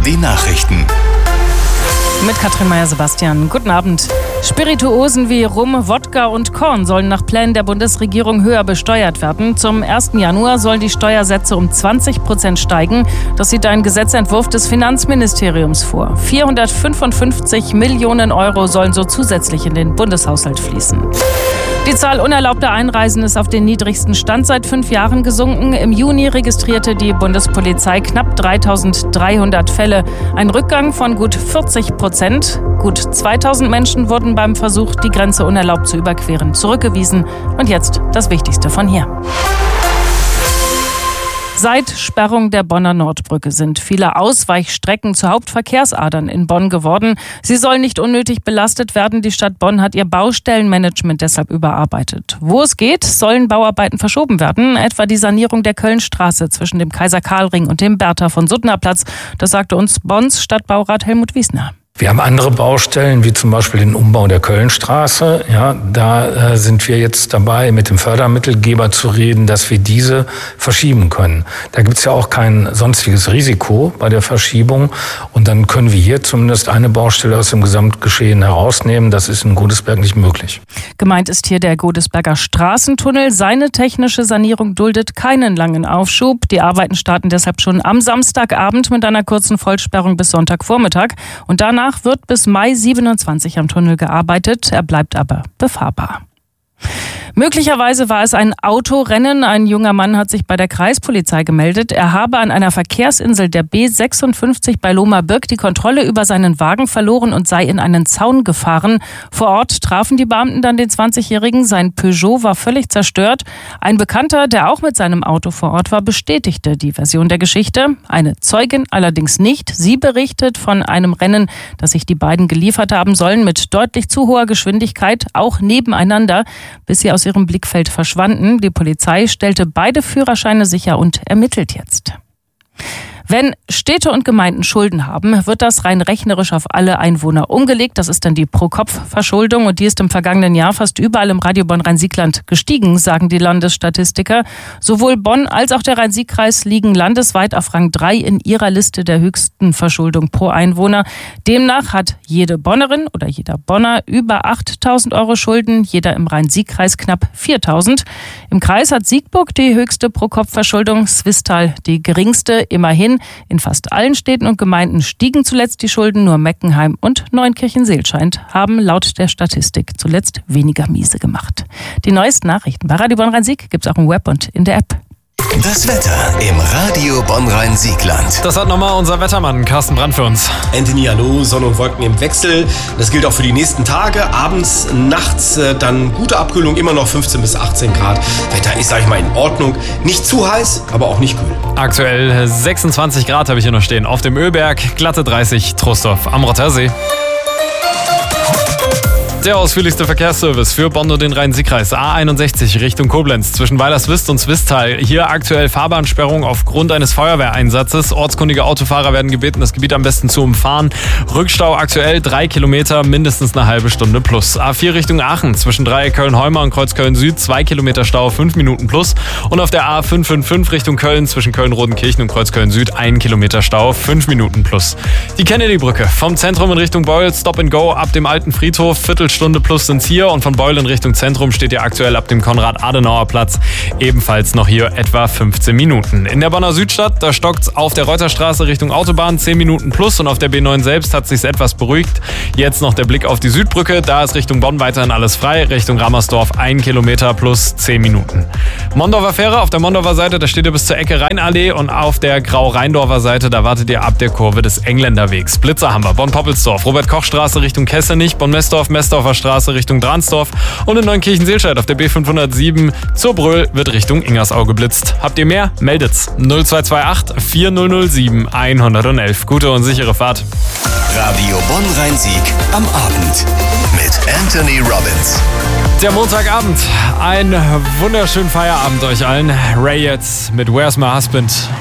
Die Nachrichten. Mit Katrin Meyer-Sebastian. Guten Abend. Spirituosen wie Rum, Wodka und Korn sollen nach Plänen der Bundesregierung höher besteuert werden. Zum 1. Januar sollen die Steuersätze um 20% steigen. Das sieht ein Gesetzentwurf des Finanzministeriums vor. 455 Millionen Euro sollen so zusätzlich in den Bundeshaushalt fließen. Die Zahl unerlaubter Einreisen ist auf den niedrigsten Stand seit 5 Jahren gesunken. Im Juni registrierte die Bundespolizei knapp 3.300 Fälle. Ein Rückgang von gut 40%. Gut 2.000 Menschen wurden beim Versuch, die Grenze unerlaubt zu überqueren, zurückgewiesen. Und jetzt das Wichtigste von hier. Seit Sperrung der Bonner Nordbrücke sind viele Ausweichstrecken zu Hauptverkehrsadern in Bonn geworden. Sie sollen nicht unnötig belastet werden. Die Stadt Bonn hat ihr Baustellenmanagement deshalb überarbeitet. Wo es geht, sollen Bauarbeiten verschoben werden, etwa die Sanierung der Kölnstraße zwischen dem Kaiser-Karl-Ring und dem Bertha-von-Suttner-Platz. Das sagte uns Bonns Stadtbaurat Helmut Wiesner. Wir haben andere Baustellen, wie zum Beispiel den Umbau der Kölnstraße. Ja, da sind wir jetzt dabei, mit dem Fördermittelgeber zu reden, dass wir diese verschieben können. Da gibt's ja auch kein sonstiges Risiko bei der Verschiebung. Und dann können wir hier zumindest eine Baustelle aus dem Gesamtgeschehen herausnehmen. Das ist in Godesberg nicht möglich. Gemeint ist hier der Godesberger Straßentunnel. Seine technische Sanierung duldet keinen langen Aufschub. Die Arbeiten starten deshalb schon am Samstagabend mit einer kurzen Vollsperrung bis Sonntagvormittag. Und danach wird bis Mai 27 am Tunnel gearbeitet. Er bleibt aber befahrbar. Möglicherweise war es ein Autorennen. Ein junger Mann hat sich bei der Kreispolizei gemeldet. Er habe an einer Verkehrsinsel der B56 bei Lohmar-Birk die Kontrolle über seinen Wagen verloren und sei in einen Zaun gefahren. Vor Ort trafen die Beamten dann den 20-Jährigen. Sein Peugeot war völlig zerstört. Ein Bekannter, der auch mit seinem Auto vor Ort war, bestätigte die Version der Geschichte. Eine Zeugin allerdings nicht. Sie berichtet von einem Rennen, das sich die beiden geliefert haben sollen, mit deutlich zu hoher Geschwindigkeit, auch nebeneinander, bis sie aus ihrem Blickfeld verschwanden. Die Polizei stellte beide Führerscheine sicher und ermittelt jetzt. Wenn Städte und Gemeinden Schulden haben, wird das rein rechnerisch auf alle Einwohner umgelegt. Das ist dann die Pro-Kopf-Verschuldung und die ist im vergangenen Jahr fast überall im Radio Bonn-Rhein-Sieg-Land gestiegen, sagen die Landesstatistiker. Sowohl Bonn als auch der Rhein-Sieg-Kreis liegen landesweit auf Rang 3 in ihrer Liste der höchsten Verschuldung pro Einwohner. Demnach hat jede Bonnerin oder jeder Bonner über 8.000 Euro Schulden, jeder im Rhein-Sieg-Kreis knapp 4.000. Im Kreis hat Siegburg die höchste Pro-Kopf-Verschuldung, Swisttal die geringste, immerhin. In fast allen Städten und Gemeinden stiegen zuletzt die Schulden. Nur Meckenheim und Neunkirchen-Seelscheid haben laut der Statistik zuletzt weniger miese gemacht. Die neuesten Nachrichten bei Radio Bonn-Rhein-Sieg gibt es auch im Web und in der App. Das Wetter im Radio Bonn-Rhein-Sieg-Land. Das hat nochmal unser Wettermann Carsten Brandt für uns. Anthony, hallo, Sonne und Wolken im Wechsel. Das gilt auch für die nächsten Tage. Abends, nachts dann gute Abkühlung, immer noch 15 bis 18 Grad. Wetter ist, sag ich mal, in Ordnung. Nicht zu heiß, aber auch nicht kühl. Aktuell 26 Grad habe ich hier noch stehen. Auf dem Ölberg, glatte 30, Troisdorf am Rottersee. Der ausführlichste Verkehrsservice für Bonn und den Rhein-Sieg-Kreis. A61 Richtung Koblenz zwischen Weilerswist und Swisttal. Hier aktuell Fahrbahnsperrung aufgrund eines Feuerwehreinsatzes. Ortskundige Autofahrer werden gebeten, das Gebiet am besten zu umfahren. Rückstau aktuell 3 Kilometer, mindestens eine halbe Stunde plus. A4 Richtung Aachen zwischen Dreieck-Köln-Heumer und Kreuzköln-Süd 2 Kilometer Stau, 5 Minuten plus. Und auf der A555 Richtung Köln zwischen Köln-Rodenkirchen und Kreuzköln-Süd 1 Kilometer Stau, 5 Minuten plus. Die Kennedy-Brücke vom Zentrum in Richtung Beul, Stop and Go ab dem alten Friedhof, Viertelstunde plus sind's hier und von Beul in Richtung Zentrum steht ihr aktuell ab dem Konrad-Adenauer-Platz ebenfalls noch hier etwa 15 Minuten. In der Bonner Südstadt, da stockt's auf der Reuterstraße Richtung Autobahn 10 Minuten plus und auf der B9 selbst hat sich's etwas beruhigt. Jetzt noch der Blick auf die Südbrücke, da ist Richtung Bonn weiterhin alles frei, Richtung Rammersdorf 1 Kilometer plus 10 Minuten. Mondorfer Fähre, auf der Mondorfer Seite, da steht ihr bis zur Ecke Rheinallee und auf der Grau-Rheindorfer Seite, da wartet ihr ab der Kurve des Engländerwegs. Blitzer haben wir, Bonn-Poppelsdorf, Robert-Koch-Straße Richtung Kessenich, Bonn-Messdorf, Messdorfer Straße Richtung Dransdorf und in Neunkirchen-Seelscheid auf der B507 zur Bröl wird Richtung Ingersau geblitzt. Habt ihr mehr? Meldet's. 0228 4007 111. Gute und sichere Fahrt. Radio Bonn-Rhein-Sieg am Abend mit Anthony Robbins. Der Montagabend. Ein wunderschönen Feierabend euch allen. Ray jetzt mit Where's My Husband